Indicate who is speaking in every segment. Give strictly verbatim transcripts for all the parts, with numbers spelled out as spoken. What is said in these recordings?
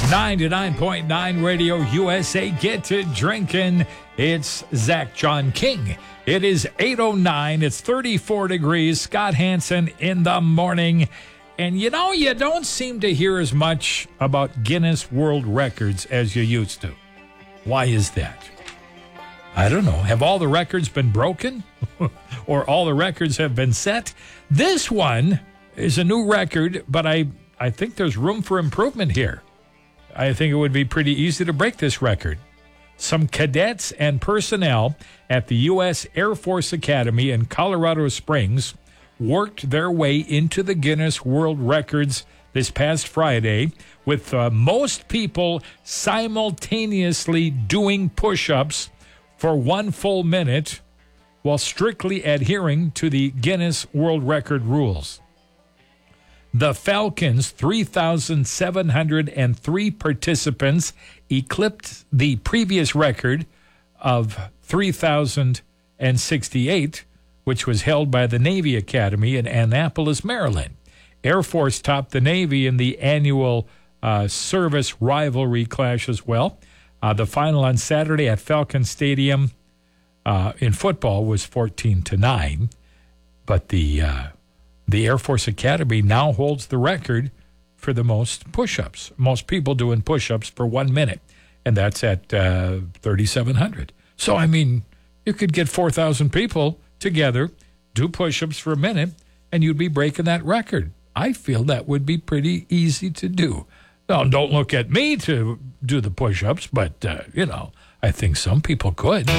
Speaker 1: ninety-nine point nine Radio U S A. Get to drinking. It's Zach John King. It is eight oh nine. It's thirty-four degrees. Scott Hansen in the morning. And you know, you don't seem to hear as much about Guinness World Records as you used to. Why is that? I don't know. Have all the records been broken? Or all the records have been set? This one is a new record, but I, I think there's room for improvement here. I think it would be pretty easy to break this record. Some cadets and personnel at the U S Air Force Academy in Colorado Springs worked their way into the Guinness World Records this past Friday with uh, most people simultaneously doing push-ups for one full minute while strictly adhering to the Guinness World Record rules. The Falcons' three thousand seven hundred three participants eclipsed the previous record of three thousand sixty-eight, which was held by the Navy Academy in Annapolis, Maryland. Air Force topped the Navy in the annual uh, service rivalry clash as well. Uh, the final on Saturday at Falcon Stadium uh, in football was fourteen to nine, but the uh, the Air Force Academy now holds the record for the most push-ups, most people doing push-ups for one minute, and that's at uh, thirty-seven hundred. So, I mean, you could get four thousand people together, do push-ups for a minute, and you'd be breaking that record. I feel that would be pretty easy to do. Now, don't look at me to do the push-ups, but, uh, you know, I think some people could.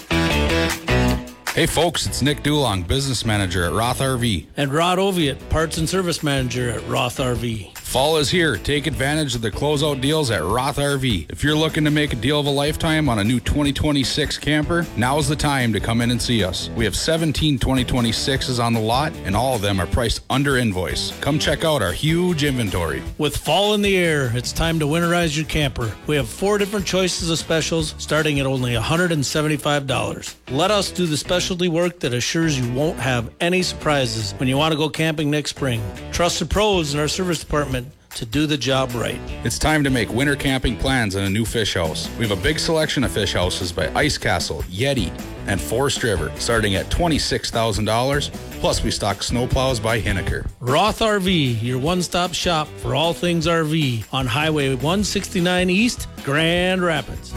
Speaker 2: Hey folks, it's Nick Dulong, business manager at Roth R V.
Speaker 3: And Rod Oviatt, parts and service manager at Roth R V.
Speaker 2: Fall is here. Take advantage of the closeout deals at Roth R V. If you're looking to make a deal of a lifetime on a new twenty twenty-six camper, now's the time to come in and see us. We have seventeen twenty twenty-sixes on the lot, and all of them are priced under invoice. Come check out our huge inventory.
Speaker 3: With fall in the air, it's time to winterize your camper. We have four different choices of specials starting at only one hundred seventy-five dollars. Let us do the specialty work that assures you won't have any surprises when you want to go camping next spring. Trust the pros in our service department to do the job right.
Speaker 2: It's time to make winter camping plans in a new fish house. We have a big selection of fish houses by Ice Castle, Yeti, and Forest River, starting at twenty-six thousand dollars. Plus, we stock snowplows by Hinneker.
Speaker 3: Roth R V, your one-stop shop for all things R V on Highway one sixty-nine East, Grand Rapids.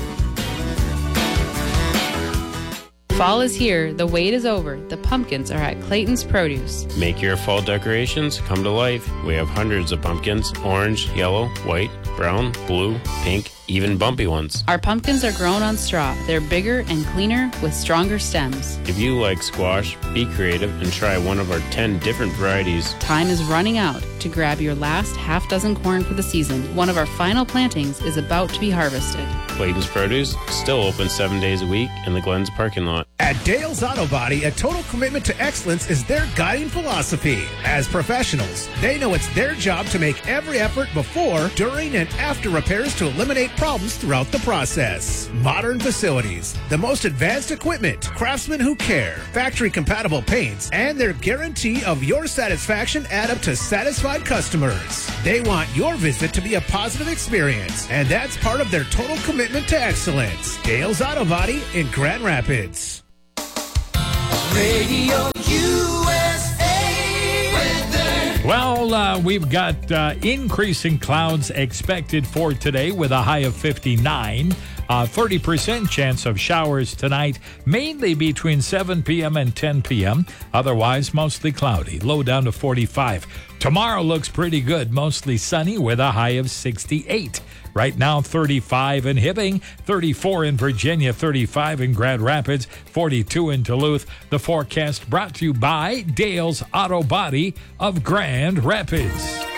Speaker 4: Fall is here. The wait is over. The pumpkins are at Clayton's Produce.
Speaker 5: Make your fall decorations come to life. We have hundreds of pumpkins, orange, yellow, white, brown, blue, pink, even bumpy ones.
Speaker 4: Our pumpkins are grown on straw. They're bigger and cleaner with stronger stems.
Speaker 5: If you like squash, be creative and try one of our ten different varieties.
Speaker 4: Time is running out to grab your last half dozen corn for the season. One of our final plantings is about to be harvested.
Speaker 5: Clayton's Produce, still open seven days a week in the Glens parking lot.
Speaker 6: At Dale's Auto Body, a total commitment to excellence is their guiding philosophy. As professionals, they know it's their job to make every effort before, during, and after repairs to eliminate problems throughout the process. Modern facilities, the most advanced equipment, craftsmen who care, factory-compatible paints, and their guarantee of your satisfaction add up to satisfied customers. They want your visit to be a positive experience, and that's part of their total commitment to excellence. Dale's Auto Body in Grand Rapids.
Speaker 7: Radio U S A weather.
Speaker 1: Well, uh, we've got uh, increasing clouds expected for today with a high of fifty-nine. Uh, thirty percent chance of showers tonight, mainly between seven p.m. and ten p.m. Otherwise, mostly cloudy. Low down to forty-five. Tomorrow looks pretty good, mostly sunny with a high of sixty-eight. Right now, thirty-five in Hibbing, thirty-four in Virginia, thirty-five in Grand Rapids, forty-two in Duluth. The forecast brought to you by Dale's Auto Body of Grand Rapids.